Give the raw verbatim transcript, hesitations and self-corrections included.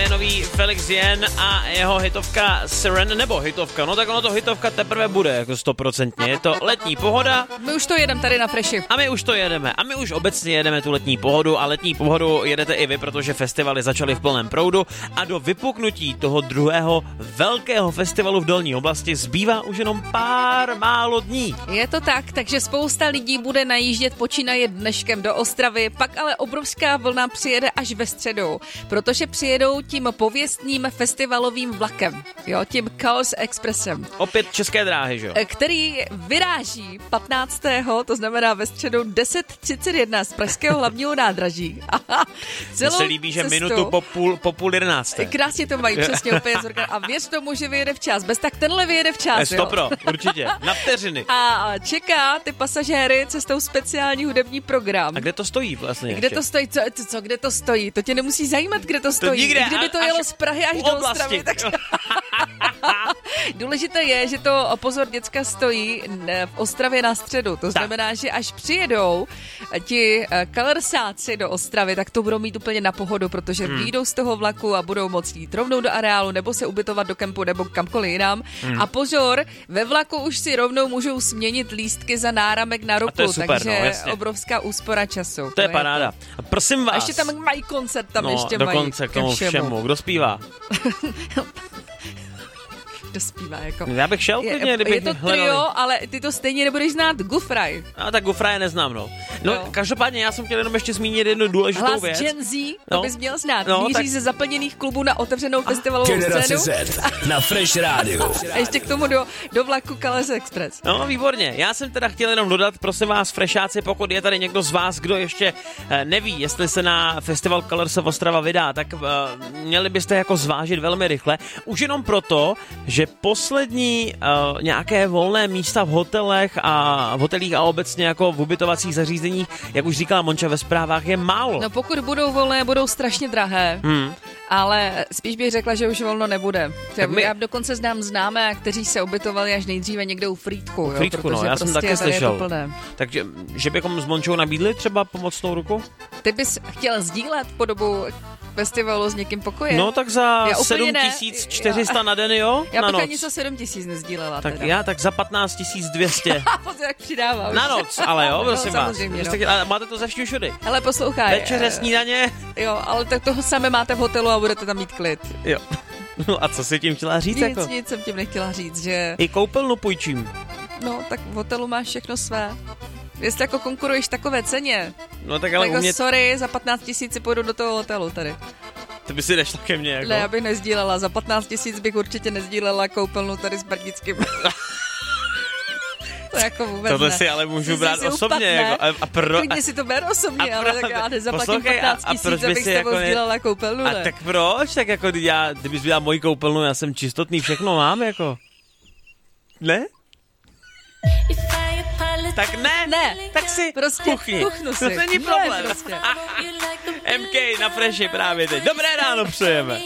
je nový Felix Jen a jeho hitovka Siren, nebo hitovka, no tak ono to hitovka teprve bude, jako stoprocentně. Je to letní pohoda. My už to jedeme tady na Freši. A my už to jedeme. A my už obecně jedeme tu letní pohodu a letní pohodu jedete i vy, protože festivaly začaly v plném proudu a do vypuknutí toho druhého velkého festivalu v Dolní oblasti zbývá už jenom pár málo dní. Je to tak, takže spousta lidí bude najíždět počínaje dneškem do Ostravy, pak ale obrovská vlna přijede až ve středu, protože přijedou tím pověstným festivalovým vlakem, jo, tím Colors Expressem. Opět České dráhy, že jo? Který vyráží patnáctého to znamená ve středu deset třicet jedna z pražského hlavního nádraží. Mně se líbí, že minutu po půl, po půl jedenácté. Krásně to mají, přesně úplně. A věř tomu, že vyjede včas. Bez tak tenhle vyjede včas, jo. Stopro, určitě. Na vteřiny. A čeká ty pasažéry cestou speciální hudební program. A kde to stojí vlastně? Kde ještě? to stojí? Co, co, kde to stojí? To tě nemusí zajímat, kde to stojí. To nikde, kdyby to jelo z Prahy až do Ostravy, tak... Důležité je, že to, pozor, děcka stojí v Ostravě na středu. To znamená, že až přijedou ti kalersáci do Ostravy, tak to budou mít úplně na pohodu, protože hmm. vyjdou z toho vlaku a budou moct jít rovnou do areálu, nebo se ubytovat do kempu, nebo kamkoliv jinam. Hmm. A pozor, ve vlaku už si rovnou můžou směnit lístky za náramek na ruku, to super, takže no, obrovská úspora času. To, to je paráda. A prosím vás. A ještě tam mají koncert, tam no, ještě mají. Dokonce k tomu všemu. všemu. Kdo zpívá? Kdo zpívá, jako. Já bych šel klidně, kdybych je to hledali. trio, ale ty to stejně nebudeš znát, Gufraj. A tak Gufraje neznám, no. No, no. Každopádně já jsem chtěl jenom ještě zmínit jednu důležitou Hlas věc. Gen Z, to no. bys měl znát. No, Míří tak... ze zaplněných klubů na otevřenou festivalovou Generace scénu. Z na Fresh Radio. A ještě k tomu do, do vlaku Colors Express. No, výborně. Já jsem teda chtěl jenom dodat, prosím vás, Fresháci, pokud je tady někdo z vás, kdo ještě neví, jestli se na festival Colors Ostrava vydá, tak uh, měli byste jako zvážit velmi rychle. Už jenom proto, že poslední Uh, nějaké volné místa v hotelech a v hotelích a obecně jako v ubytovacích zařízeních, jak už říkala Monča ve zprávách, je málo. No pokud budou volné, budou strašně drahé, hmm. ale spíš bych řekla, že už volno nebude. My... Já dokonce znám známé, kteří se ubytovali až nejdříve někde u Frýdku. Jo, Frýdku, no, já prostě jsem taky slyšel. Takže, že bychom s Mončou nabídli třeba pomocnou ruku? Ty bys chtěl sdílet po dobu festivalu s někým pokojem? No tak za sedm tisíc čtyři sta na den, jo? Já na bych noc. ani za sedm tisíc nezdílela. Tak teda. já tak za patnáct tisíc dvě stě. Pozor, jak přidávám. Na noc, ale jo, prosím no, vás. No. Ale máte to ze vším všudy. Hele, poslouchaj. Večeře, snídaně. Jo, ale tak toho samé máte v hotelu a budete tam mít klid. Jo. No a co si tím chtěla říct? Nic, jako? nic jsem tím nechtěla říct, že... I koupelnu půjčím. No, tak v hotelu máš všechno své. Jestli jako konkuruješ takové ceně, no, tak ale jako umět... sorry, za patnáct tisíc si půjdu do toho hotelu tady. Ty by si nešla ke mně, jako? Ne, já bych nezdílela, za patnáct tisíc bych určitě nezdílela koupelnu tady s Brdickým. To jako vůbec Tohle ne. si ale můžu to brát osobně. Jako, a, a pro, Klidně si to ber osobně, a ale tak já nezaplatím poslouchej, patnáct tisíc, abych s tebou jako sdílela koupelnu, ne? A tak proč? Tak jako já, kdybys byla mojí koupelnu, já jsem čistotný, všechno mám, jako. Ne? Tak ne, ne, tak si prostě kuchni. kuchnu si. To není problém. Ne, prostě. M K na Freshi právě teď. Dobré ráno přejeme.